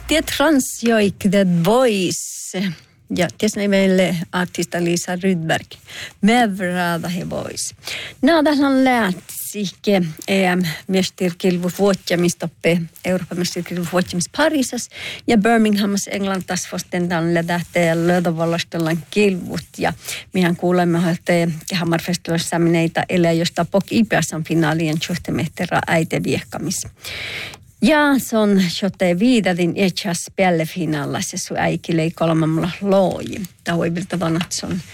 Det transjoik The Voice. Ja tiesnä meille artista Liisa Rydberg. Mevrada he Voice. Naadahan lähtsike mestirkilvu vuotjamistoppe Euroopan mestirkilvu vuotjamis Parisas ja Birminghamissa Englantas fosten tälle tähteen löydövallastellaan kilvut ja mehän kuulemme että Hammarfestivaalissa mineitä elää josta pok IPS:n finaalien tjuhtemehtera äite viehkamis. Ja se on jote viidadin etsäs pellefinaalassa su äikille kolmannella looji. Tavoivilta vanhat se on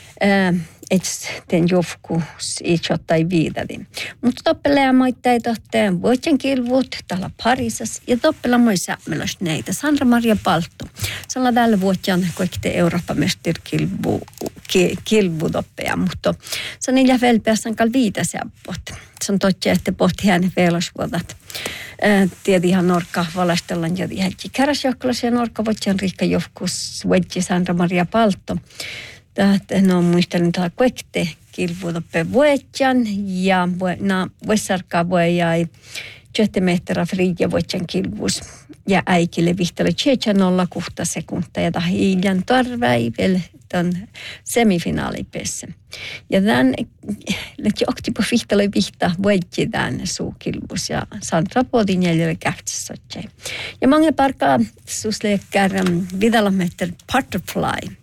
etsten jofkus etsottai viidadin. Mutta toppelea moittai tohteen vuotjan kilvut täällä Parisas ja toppela moi sämmelos neitä. Sandra Maria Palttu. Se on tällä vuotjan kaikki Euroopan mestirkilvu toppea, mutta se on niillä velpeässään kalviitäsäppot. Se on totta, että pohti hänen velosvuodat. Tiedihan norka valastellaan ja hätki käräsjohkolas ja norka vuotjan riikka jofkus vuotji Sandra Maria Palttu. No muistelin täällä kuekte kilvuutoppe vuotjan ja vuosarkaa vuojai 7 metriä friikia vuotjan kilvuus ja äikille vihtele 0,6 sekuntia ja hiiljan torväivel ton semifinaalipessä. Ja tämän oktipo vihtele vihta vuotji tämän suukilvuus ja Sandra puolin jäljellä kähtsessä. Ja mange parkaa susleekkär vidalametter butterfly.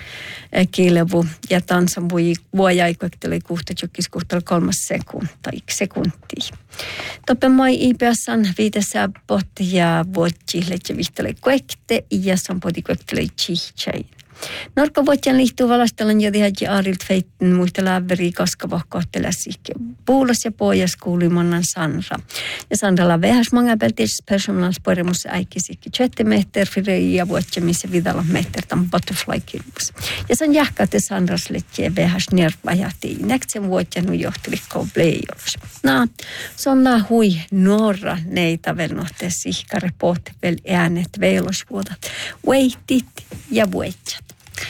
Kilvu ja tansan vuojai kuekteli 3 sekuntia. Toppe moi IPS:n viitessä potti ja vuotji letse vihtele kuekte ja san poti kuekteli chichai. Norka vuotjan liittyy valastellaan jo tehäji Aarilt feitten muista läveri koska vohkohtele sikke puulos ja pojas kuulimonnan Sandra. Ja Sandralla vähäs många peltis personalsporemus äikisikki 7 metriä ja vuotjamissa vidalla metertan butterfly-kilvus. Ja sen jahkaatte Sandras letje vähäs nervajahti. Näksen vuotjan johtilikko playoffs. Se on hui nuora neitä vel nohte sihkare pohti vel äänet veilosvuodat. Weitit ja vuotjat.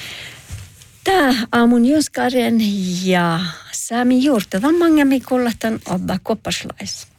Tää aamun Juskaren ja Sami Juurta. Tämä on mange mikulla tämän Odda Koppaslais.